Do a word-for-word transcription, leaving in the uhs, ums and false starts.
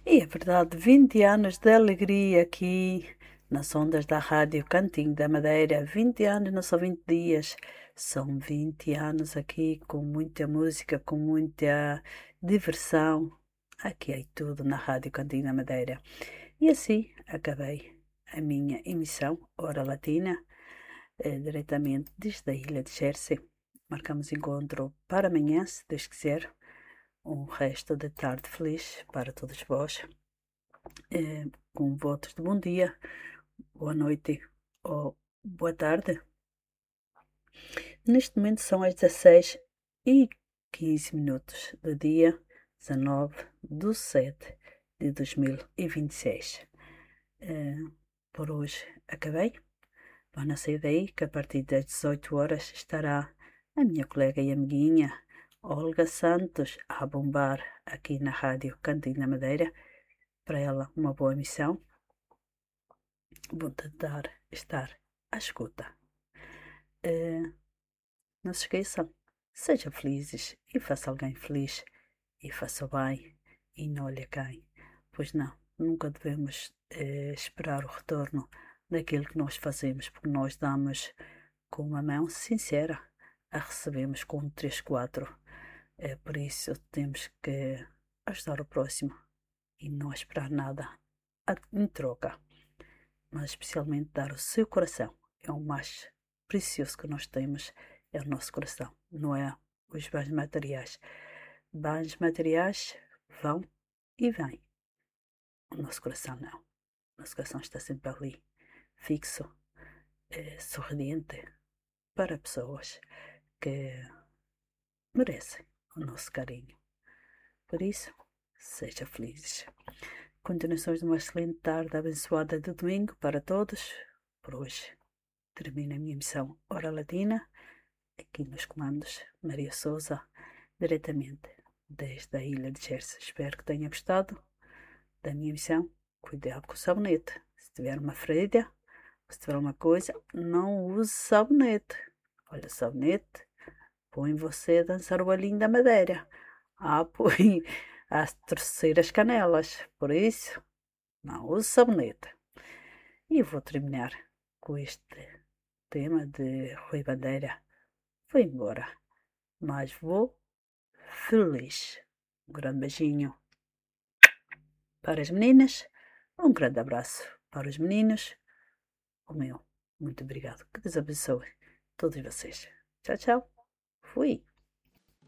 E é verdade, vinte anos de alegria aqui nas ondas da Rádio Cantinho da Madeira. vinte anos, não são vinte dias, são vinte anos aqui com muita música, com muita diversão. Aqui é tudo na Rádio Cantinho da Madeira. E assim acabei a minha emissão, Hora Latina, eh, diretamente desde a Ilha de Jersey. Marcamos encontro para amanhã, se Deus quiser. Um resto de tarde feliz para todos vós, eh, com votos de bom dia, boa noite ou boa tarde. Neste momento são as dezasseis e quinze minutos do dia dezanove de setembro de dois mil e vinte e seis. Eh, por hoje acabei. Vão não sair daí que a partir das dezoito horas estará a minha colega e amiguinha Olga Santos a bombar aqui na Rádio Cantinho da Madeira. Para ela, uma boa missão. Vou tentar estar à escuta. Uh, não se esqueçam, sejam felizes e faça alguém feliz e faça o bem e não olhe a quem. Pois não, nunca devemos uh, esperar o retorno daquilo que nós fazemos, porque nós damos com uma mão sincera, a recebemos com um três, quatro. É por isso temos que ajudar o próximo e não esperar nada em troca, mas especialmente dar o seu coração. É o mais precioso que nós temos, é o nosso coração, não é os bens materiais. Bens materiais vão e vêm. O nosso coração não. O nosso coração está sempre ali, fixo, eh, sorridente, para pessoas que merecem o nosso carinho. Por isso, seja felizes. Continuações de uma excelente tarde abençoada de domingo para todos. Por hoje termina a minha missão Hora Latina, aqui nos comandos Maria Souza, diretamente desde a Ilha de Jersey. Espero que tenha gostado da minha missão. Cuidado com o sabonete. Se tiver uma ferida, se tiver uma coisa, não use sabonete. Olha, sabonete põe você a dançar o olhinho da madeira. Ah, põe a torcer as canelas. Por isso, não use sabonete. E vou terminar com este tema de Rui Bandeira. Vou embora, mas vou feliz. Um grande beijinho para as meninas, um grande abraço para os meninos. O meu, muito obrigado. Que Deus abençoe todos vocês. Tchau, tchau. Fui.